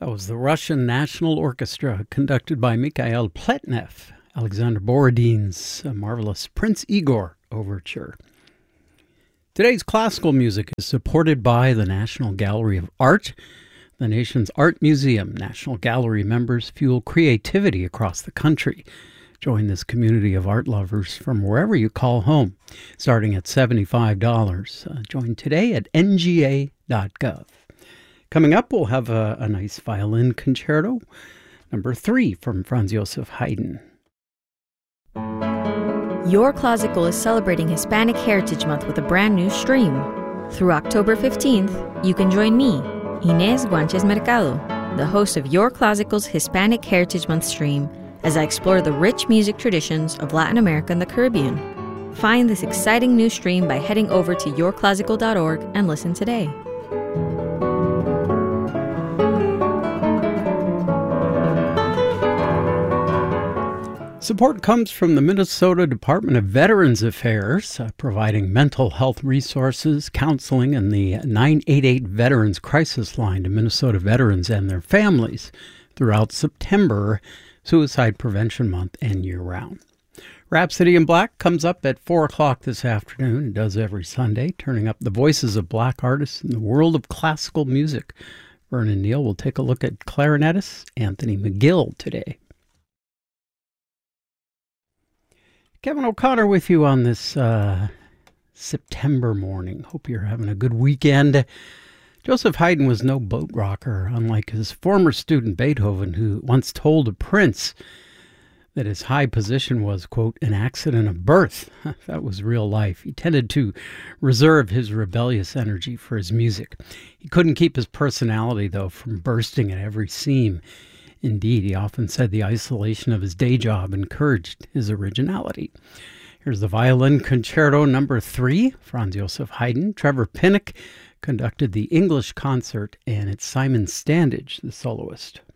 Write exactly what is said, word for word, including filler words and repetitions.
That was the Russian National Orchestra, conducted by Mikhail Pletnev, Alexander Borodin's marvelous Prince Igor Overture. Today's classical music is supported by the National Gallery of Art. The nation's art museum National Gallery members fuel creativity across the country. Join this community of art lovers from wherever you call home, starting at seventy-five dollars. Uh, join today at N G A dot gov. Coming up, we'll have a, a nice violin concerto, number three from Franz Joseph Haydn. Your Classical is celebrating Hispanic Heritage Month with a brand new stream. Through October fifteenth, you can join me, Inés Guanches Mercado, the host of Your Classical's Hispanic Heritage Month stream, as I explore the rich music traditions of Latin America and the Caribbean. Find this exciting new stream by heading over to your classical dot org and listen today. Support comes from the Minnesota Department of Veterans Affairs, uh, providing mental health resources, counseling, and the nine eight eight Veterans Crisis Line to Minnesota veterans and their families throughout September, Suicide Prevention Month, and year-round. Rhapsody in Black comes up at four o'clock this afternoon. It does every Sunday, turning up the voices of black artists in the world of classical music. Vernon Neal will take a look at clarinetist Anthony McGill today. Kevin O'Connor with you on this uh, September morning. Hope you're having a good weekend. Joseph Haydn was no boat rocker, unlike his former student Beethoven, who once told a prince that his high position was, quote, an accident of birth. That was real life. He tended to reserve his rebellious energy for his music. He couldn't keep his personality, though, from bursting at every seam. Indeed, he often said the isolation of his day job encouraged his originality. Here's the Violin Concerto number three, Franz Joseph Haydn. Trevor Pinnock conducted the English concert, and it's Simon Standage, the soloist.